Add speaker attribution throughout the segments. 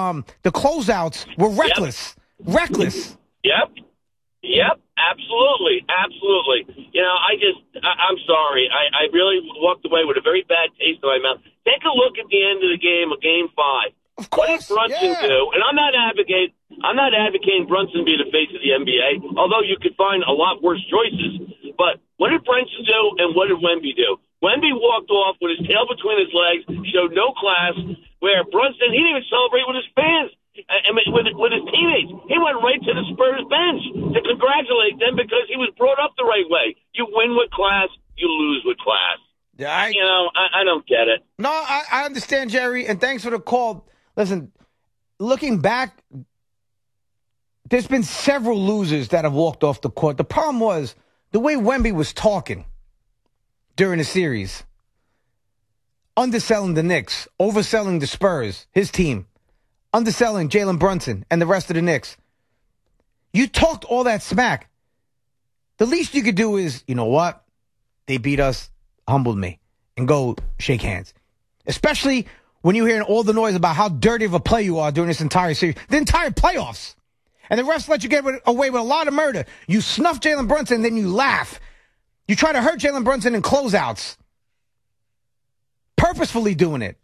Speaker 1: the closeouts were reckless. Yep. Reckless.
Speaker 2: Yep. Absolutely. You know, I'm sorry. I really walked away with a very bad taste in my mouth. Take a look at the end of the game of Game 5.
Speaker 1: Of course,
Speaker 2: what did Brunson do? And I'm not advocating Brunson be the face of the NBA, although you could find a lot worse choices. But what did Brunson do, and what did Wemby do? Wemby walked off with his tail between his legs, showed no class, where Brunson, he didn't even celebrate with his fans. I mean, with his teammates. He went right to the Spurs bench to congratulate them because he was brought up the right way. You win with class, you lose with class.
Speaker 1: Yeah,
Speaker 2: I don't get it.
Speaker 1: No, I understand, Jerry, and thanks for the call. Listen, looking back, there's been several losers that have walked off the court. The problem was the way Wemby was talking during the series, underselling the Knicks, overselling the Spurs, his team, underselling Jalen Brunson and the rest of the Knicks. You talked all that smack. The least you could do is, you know what? They beat us, humbled me, and go shake hands. Especially when you're hearing all the noise about how dirty of a play you are during this entire series, the entire playoffs. And the refs let you get away with a lot of murder. You snuff Jalen Brunson, then you laugh. You try to hurt Jalen Brunson in closeouts. Purposefully doing it.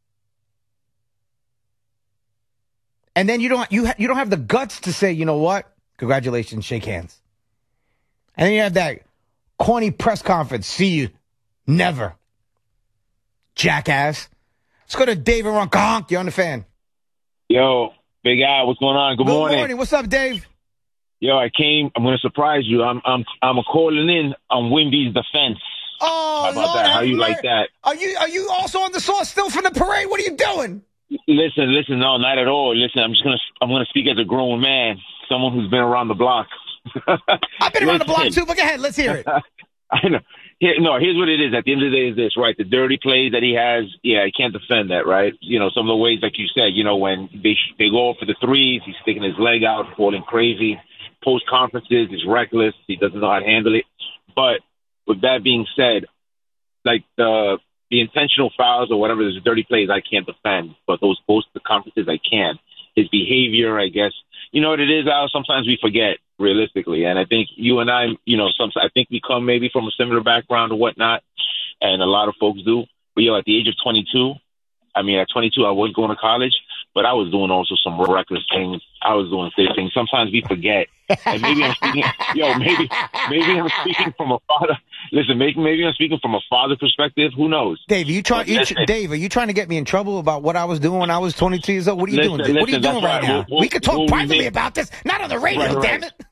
Speaker 1: And then you don't have the guts to say, you know what? Congratulations, shake hands. And then you have that corny press conference. See you. Never. Jackass. Let's go to David Ronconk. You're on the Fan.
Speaker 3: Yo, Big Al, what's going on? Good morning.
Speaker 1: What's up, Dave?
Speaker 3: Yo, I'm going to surprise you. I'm calling in on Wemby's defense.
Speaker 1: Oh,
Speaker 3: how about that? How you like that?
Speaker 1: Are you also on the sauce still from the parade? What are you doing?
Speaker 3: Listen, no, not at all. Listen, I'm gonna speak as a grown man, someone who's been around the block.
Speaker 1: I've been around the block too, but go ahead, let's hear it.
Speaker 3: I know. Here's what it is. At the end of the day is this, right? The dirty plays that he has, I can't defend that, right? You know, some of the ways, like you said, when they go for the threes, he's sticking his leg out, falling crazy. Post conferences, he's reckless. He doesn't know how to handle it. But with that being said, like the intentional fouls or whatever, there's dirty plays I can't defend, but those post conferences I can. His behavior, I guess, you know what it is, Al? Sometimes we forget, realistically. And I think you and I, sometimes I think we come maybe from a similar background or whatnot, and a lot of folks do. But, at the age of 22, at 22, I was going to college, but I was doing also some reckless things. I was doing silly things. Sometimes we forget. And maybe I'm speaking, maybe I'm speaking from a father. Listen, maybe I'm speaking from a father perspective. Who knows?
Speaker 1: Dave, are you trying to get me in trouble about what I was doing when I was 22 years old? What are you doing? What are you doing right now? We could talk privately about this, not on the radio, damn it.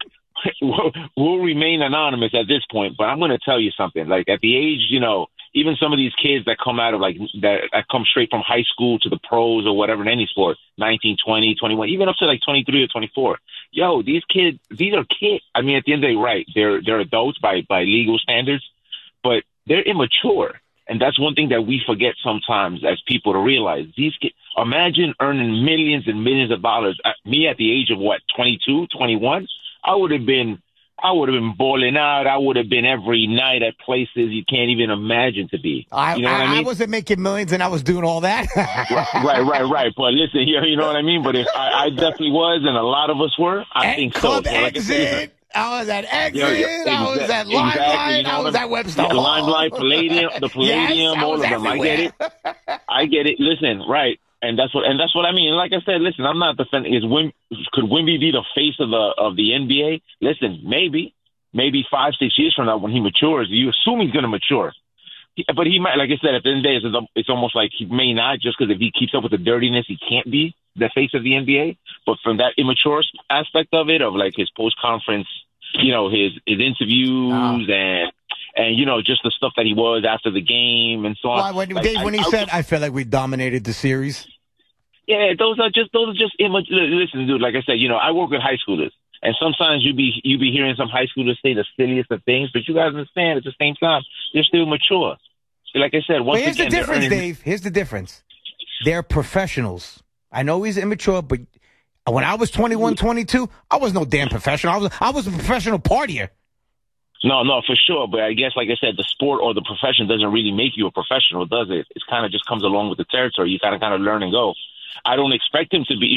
Speaker 3: We'll remain anonymous at this point, but I'm going to tell you something. Like at the age, even some of these kids that come out of that come straight from high school to the pros or whatever in any sport, 19, 20, 21, even up to like 23 or 24. Yo, these are kids. At the end of the day, right? They're adults by legal standards, but they're immature. And that's one thing that we forget sometimes as people to realize. These kids, imagine earning millions and millions of dollars. Me at the age of 22, 21, I would have been balling out. I would have been every night at places you can't even imagine to be.
Speaker 1: I wasn't making millions and I was doing all that.
Speaker 3: right. But listen, you know what I mean? But if I definitely was, and a lot of us were, I think
Speaker 1: Club
Speaker 3: so.
Speaker 1: Exit. I was at Exit. I was at Limelight. I was at Webster Hall.
Speaker 3: Limelight, Palladium,
Speaker 1: yes,
Speaker 3: all of them.
Speaker 1: Everywhere.
Speaker 3: I get it. Listen, right. And that's what I mean. And like I said, listen, I'm not defending. Could Wemby be the face of the NBA? Listen, maybe 5-6 years from now when he matures, you assume he's going to mature. But he might, like I said, at the end of the day, it's almost like he may not, just because if he keeps up with the dirtiness, he can't be the face of the NBA. But from that immature aspect of it, of like his post-conference, his interviews and just the stuff that he was after the game and so on.
Speaker 1: When he said, I felt like we dominated the series.
Speaker 3: Yeah, those are just immature. Listen, dude, like I said, I work with high schoolers. And sometimes you be hearing some high schoolers say the silliest of things, but you guys understand at the same time, they're still mature. Like I said,
Speaker 1: here's the difference, Dave. Here's the difference. They're professionals. I know he's immature, but when I was 21, 22, I was no damn professional. I was a professional partier.
Speaker 3: No, for sure. But I guess, like I said, the sport or the profession doesn't really make you a professional, does it? It kind of just comes along with the territory. You kind of learn and go. I don't expect him to be,